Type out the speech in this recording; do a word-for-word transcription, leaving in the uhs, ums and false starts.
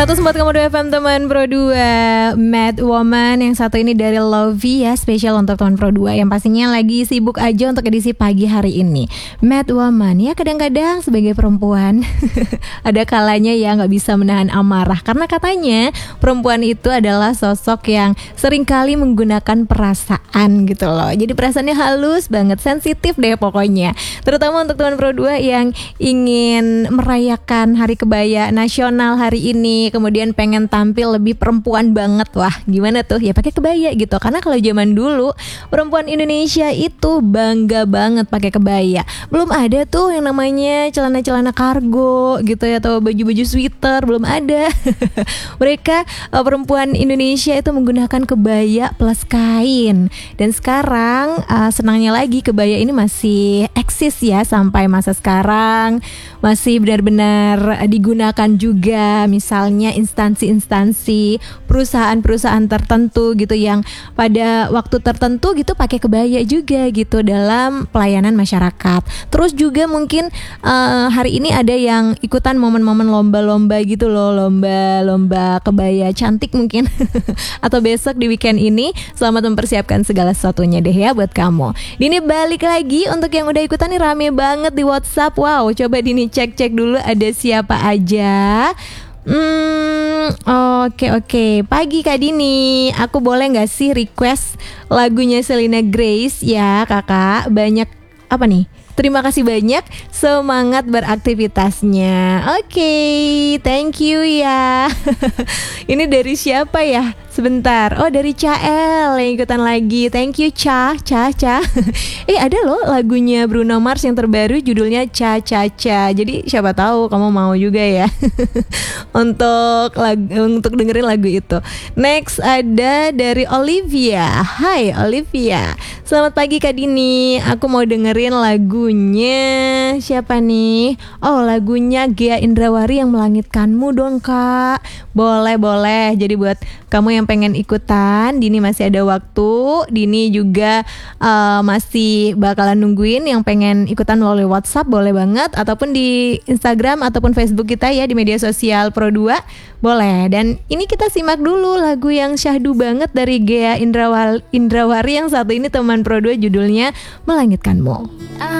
seratus empat koma dua F M teman Pro dua, Mad Woman yang satu ini dari Lovie ya, spesial untuk teman Pro dua yang pastinya lagi sibuk aja untuk edisi pagi hari ini. Mad Woman ya, kadang-kadang sebagai perempuan ada kalanya ya nggak bisa menahan amarah, karena katanya perempuan itu adalah sosok yang seringkali menggunakan perasaan gitu loh. Jadi perasaannya halus banget, sensitif deh pokoknya. Terutama untuk teman Pro dua yang ingin merayakan Hari Kebaya Nasional hari ini, kemudian pengen tampil lebih perempuan banget. Wah, gimana tuh? Ya pakai kebaya gitu. Karena kalau zaman dulu perempuan Indonesia itu bangga banget pakai kebaya. Belum ada tuh yang namanya celana-celana kargo gitu ya, atau baju-baju sweater, belum ada. Mereka perempuan Indonesia itu menggunakan kebaya plus kain. Dan sekarang uh, senangnya lagi kebaya ini masih eksis ya sampai masa sekarang, masih benar-benar digunakan juga, misalnya instansi-instansi, perusahaan-perusahaan tertentu gitu yang pada waktu tertentu gitu pakai kebaya juga gitu dalam pelayanan masyarakat. Terus juga mungkin uh, hari ini ada yang ikutan momen-momen lomba-lomba gitu loh, lomba-lomba kebaya cantik mungkin atau besok di weekend ini. Selamat mempersiapkan segala sesuatunya deh ya buat kamu. Dini balik lagi untuk yang udah ikutan nih, rame banget di WhatsApp. Wow, coba Dini cek-cek dulu ada siapa aja. Hmm, oke okay, oke. Okay. Pagi Kak Dini, aku boleh nggak sih request lagunya Selena Grace ya kakak? Banyak apa nih? Terima kasih banyak, semangat beraktivitasnya. Oke, okay, thank you ya. Ini dari siapa ya? Sebentar. Oh, dari Cael yang ikutan lagi. Thank you Ca, Ca, Ca. Eh, ada loh lagunya Bruno Mars yang terbaru judulnya Ca Ca Ca. Jadi siapa tahu kamu mau juga ya. Untuk lagu, untuk dengerin lagu itu. Next ada dari Olivia. Hai Olivia. Selamat pagi Kak Dini. Aku mau dengerin lagunya siapa nih? Oh, lagunya Ghea Indrawari yang Melangitkanmu dong Kak. Boleh, boleh. Jadi buat kamu yang pengen ikutan, Dini masih ada waktu. Dini juga uh, masih bakalan nungguin yang pengen ikutan melalui WhatsApp, boleh banget, ataupun di Instagram ataupun Facebook kita ya, di media sosial Pro dua, boleh. Dan ini kita simak dulu lagu yang syahdu banget dari Ghea Indrawari, Indrawari yang satu ini teman Pro dua, judulnya Melangitkanmu.